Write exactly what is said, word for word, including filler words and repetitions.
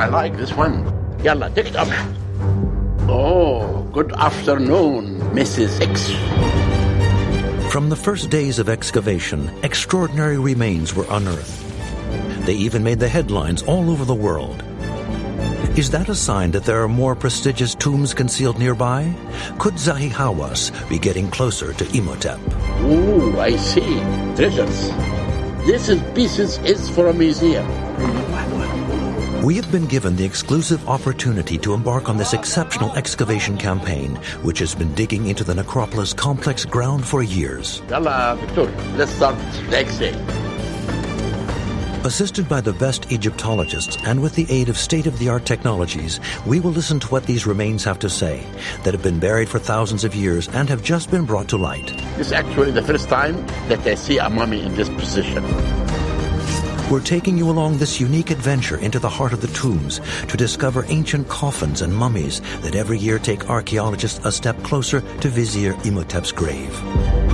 I like this one. Yalla, take it up. Oh, good afternoon, Missus X. From the first days of excavation, extraordinary remains were unearthed. They even made the headlines all over the world. Is that a sign that there are more prestigious tombs concealed nearby? Could Zahi Hawass be getting closer to Imhotep? Ooh, I see. Treasures. This is pieces is for a museum. We have been given the exclusive opportunity to embark on this exceptional excavation campaign, which has been digging into the necropolis complex ground for years. Yalla, Victor, let's start the X-ray. Assisted by the best Egyptologists and with the aid of state-of-the-art technologies, we will listen to what these remains have to say, that have been buried for thousands of years and have just been brought to light. This is actually the first time that I see a mummy in this position. We're taking you along this unique adventure into the heart of the tombs to discover ancient coffins and mummies that every year take archaeologists a step closer to Vizier Imhotep's grave.